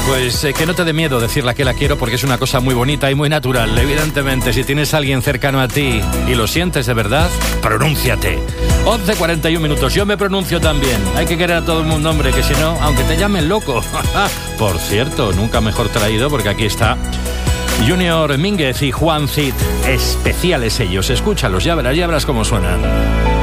Pues que no te dé miedo decirle que la quiero, porque es una cosa muy bonita y muy natural. Evidentemente, si tienes a alguien cercano a ti y lo sientes de verdad, pronúnciate. 11:41 minutos. Yo me pronuncio también. Hay que querer a todo el mundo, hombre, que si no, aunque te llamen loco. Por cierto, nunca mejor traído, porque aquí está Junior Mínguez y Juan Cid. Especiales ellos. Escúchalos, ya verás cómo suenan.